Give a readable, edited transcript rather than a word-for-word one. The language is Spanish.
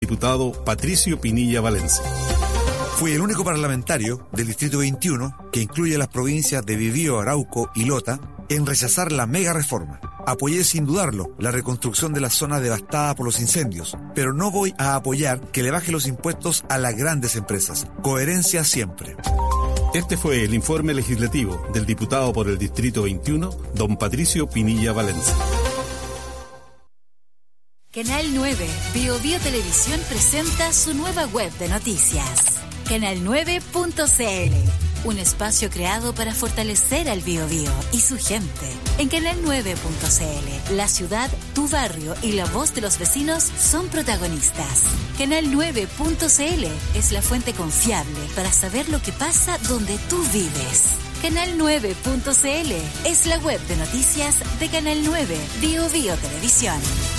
diputado Patricio Pinilla Valencia. Fui el único parlamentario del Distrito 21, que incluye las provincias de Biobío, Arauco y Lota, en rechazar la mega reforma. Apoyé sin dudarlo la reconstrucción de la zona devastada por los incendios, pero no voy a apoyar que le baje los impuestos a las grandes empresas. Coherencia siempre. Este fue el informe legislativo del diputado por el Distrito 21, don Patricio Pinilla Valencia. Canal 9, Biobío Televisión presenta su nueva web de noticias. Canal9.cl, un espacio creado para fortalecer al Biobío y su gente. En Canal9.cl, la ciudad, tu barrio y la voz de los vecinos son protagonistas. Canal9.cl es la fuente confiable para saber lo que pasa donde tú vives. Canal9.cl es la web de noticias de Canal 9, Biobío Televisión.